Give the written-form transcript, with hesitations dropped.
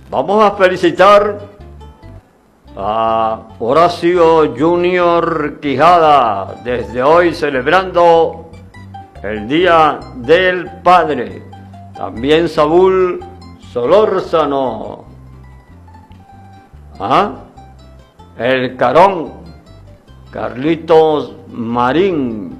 Vamos a felicitar a Horacio Junior Quijada, desde hoy celebrando el Día del Padre. También Saúl Solórzano, el Carón, Carlitos Marín,